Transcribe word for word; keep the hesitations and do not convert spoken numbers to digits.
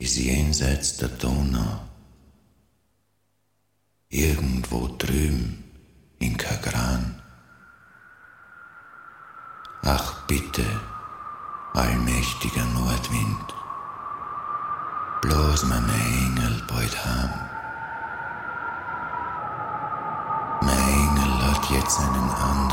bis jenseits der Donau. Irgendwo drüben in Kagran. Ach bitte, allmächtiger Nordwind, bloß meine Engel bald heim. Mein Engel hat jetzt einen anderen